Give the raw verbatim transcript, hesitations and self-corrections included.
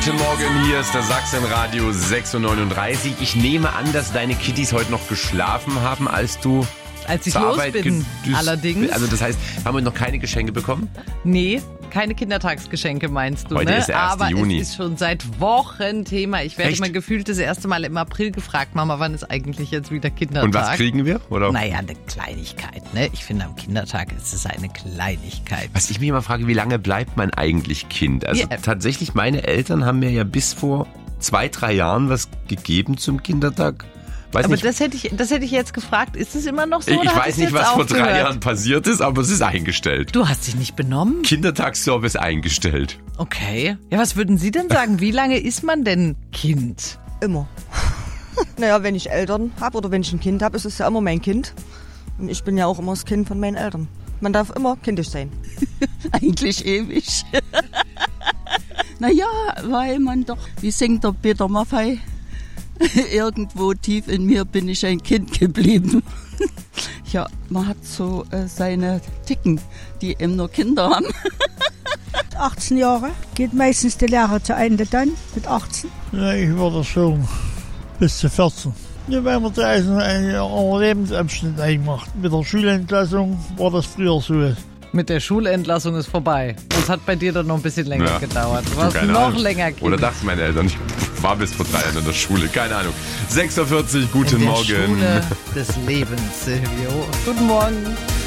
Guten Morgen, hier ist der Sachsenradio sechs Uhr neununddreißig. Ich nehme an, dass deine Kitties heute noch geschlafen haben, als du Als ich zur los Arbeit bin, gedüst- allerdings. Also das heißt, haben wir noch keine Geschenke bekommen? Nee, keine Kindertagsgeschenke meinst du, Heute ne? ist der erste Aber Juni. es ist schon seit Wochen Thema. Ich werde Echt? immer gefühlt das erste Mal im April gefragt, Mama, wann ist eigentlich jetzt wieder Kindertag? Und was kriegen wir? Oder? Naja, eine Kleinigkeit, ne? Ich finde, am Kindertag ist es eine Kleinigkeit. Was ich mich immer frage, wie lange bleibt man eigentlich Kind? Also Ja. tatsächlich, meine Eltern haben mir ja bis vor zwei, drei Jahren was gegeben zum Kindertag. Weiß Aber nicht, das hätte ich, das hätte ich jetzt gefragt. Ist es immer noch so? ich oder hat weiß es nicht, jetzt was vor drei aufgehört? Jahren passiert ist, aber es ist eingestellt. Du hast dich nicht benommen? Kindertagsservice eingestellt. Okay. Ja, was würden Sie denn sagen? Wie lange ist man denn Kind? Immer. Naja, wenn ich Eltern habe oder wenn ich ein Kind habe, ist es ja immer mein Kind. Und ich bin ja auch immer das Kind von meinen Eltern. Man darf immer kindisch sein. Eigentlich ewig. Naja, weil man doch, wie singt der Peter Maffay, irgendwo tief in mir bin ich ein Kind geblieben. Ja, man hat so äh, seine Ticken, die eben nur Kinder haben. achtzehn Jahre geht meistens die Lehre zu Ende dann, mit achtzehn. Ja, ich wurde schon bis zu vierzehn. Ja, wir haben da einen, einen Lebensabschnitt eingemacht. Mit der Schulentlassung war das früher so. Mit der Schulentlassung ist vorbei. Das hat bei dir dann noch ein bisschen länger Ja. gedauert. Du Du, warst keine noch Ahnung. länger Kind. Oder dachten meine Eltern, ich war bis vor drei Jahren in der Schule. Keine Ahnung. sechs Uhr vierzig, guten In der Morgen. Schule des Lebens, Silvio. Guten Morgen.